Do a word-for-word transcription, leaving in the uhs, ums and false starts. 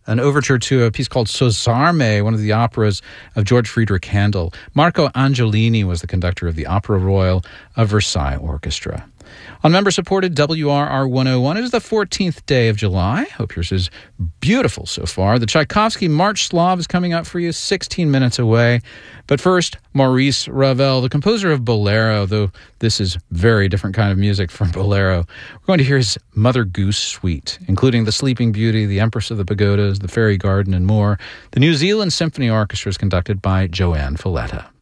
an overture to a piece called Sosarme, one of the operas of George Friedrich Handel. Marco Angiolini was the conductor of the Opera Royal of Versailles Orchestra. On member-supported W R R one oh one, it is the fourteenth day of July. Hope yours is beautiful so far. The Tchaikovsky March Slav is coming up for you, sixteen minutes away. But first, Maurice Ravel, the composer of Bolero, though this is very different kind of music from Bolero. We're going to hear his Mother Goose Suite, including the Sleeping Beauty, the Empress of the Pagodas, the Fairy Garden, and more. The New Zealand Symphony Orchestra is conducted by Joanne Falletta.